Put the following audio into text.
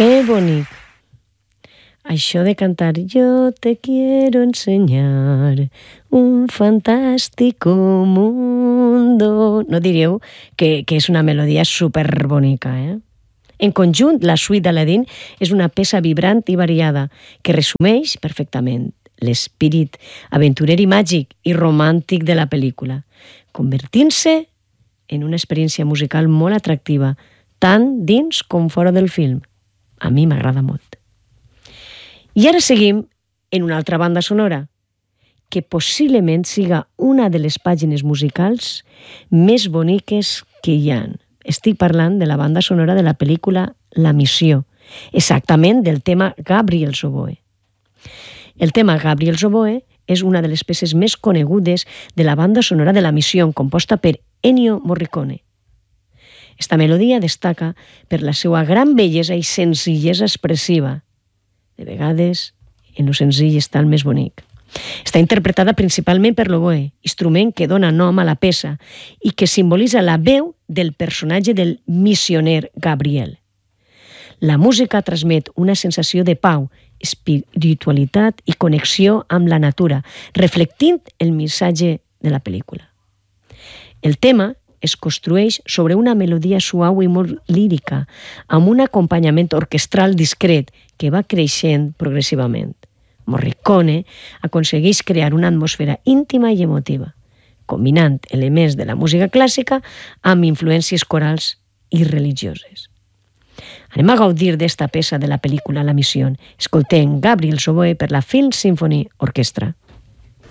Que bonic. Això de cantar yo te quiero enseñar un fantástico mundo. No diríeu que és una melodia superbonica, eh? En conjunt, la suite d'Aladín és una peça vibrant i variada que resumeix perfectament l'espírit aventurer i màgic i romàntic de la pel·lícula, convertint-se en una experiència musical molt atractiva, tant dins com fora del film. A mi m'agrada molt. I ara seguim en una altra banda sonora, que possiblement siga una de les pàgines musicals més boniques que hi ha. Estic parlant de la banda sonora de la pel·lícula La Missió, exactament del tema Gabriel's Oboe. El tema Gabriel's Oboe és una de les peces més conegudes de la banda sonora de La Missió, composta per Ennio Morricone. Esta melodia destaca per la seva gran bellesa i senzillesa expressiva. De vegades, en lo senzill està el més bonic. Està interpretada principalment per l'oboe, instrument que dona nom a la peça i que simbolitza la veu del personatge del missioner Gabriel. La música transmet una sensació de pau, espiritualitat i connexió amb la natura, reflectint el missatge de la pel·lícula. El tema es construeix sobre una melodia suau i molt lírica, amb un acompanyament orquestral discret que va creixent progressivament. Morricone aconsegueix crear una atmosfera íntima i emotiva, combinant elements de la música clàssica amb influències corals i religioses. Anem a gaudir d'esta peça de la pel·lícula La Missió. Escoltem Gabriel's Oboe per la Film Symphony Orchestra.